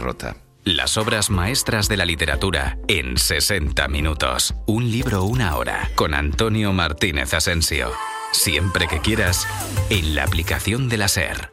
derrota. Las obras maestras de la literatura en 60 minutos. Un libro, una hora. Con Antonio Martínez Asensio. Siempre que quieras, en la aplicación de la SER.